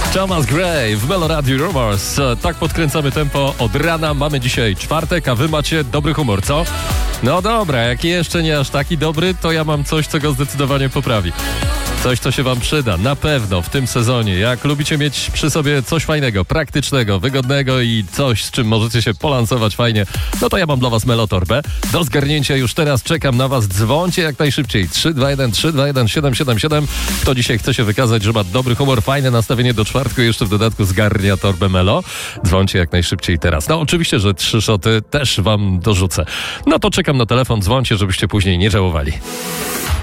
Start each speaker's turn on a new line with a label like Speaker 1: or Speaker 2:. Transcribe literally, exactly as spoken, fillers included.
Speaker 1: Thomas Gray w Melody Rumors. Tak podkręcamy tempo od rana. Mamy dzisiaj czwartek, a wy macie dobry humor, co? No dobra, jak jeszcze nie aż taki dobry, to ja mam coś, co go zdecydowanie poprawi. Coś, co się wam przyda, na pewno w tym sezonie. Jak lubicie mieć przy sobie coś fajnego, praktycznego, wygodnego i coś, z czym możecie się polansować fajnie, no to ja mam dla was Melotorbę. Do zgarnięcia już teraz czekam na was. Dzwońcie jak najszybciej. trzy dwa jeden trzy dwa jeden siedem siedem siedem. Kto dzisiaj chce się wykazać, że ma dobry humor, fajne nastawienie do czwartku, jeszcze w dodatku zgarnia torbę Melo. Dzwońcie jak najszybciej teraz. No oczywiście, że trzy szoty też wam dorzucę. No to czekam na telefon, dzwońcie, żebyście później nie żałowali.